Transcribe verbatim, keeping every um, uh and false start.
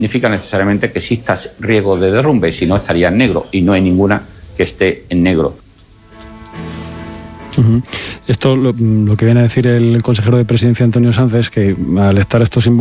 significa necesariamente que exista riesgo de derrumbe, si no estaría en negro, y no hay ninguna que esté en negro. Uh-huh. Esto lo, lo que viene a decir el consejero de Presidencia, Antonio Sanz, es que al estar estos inmuebles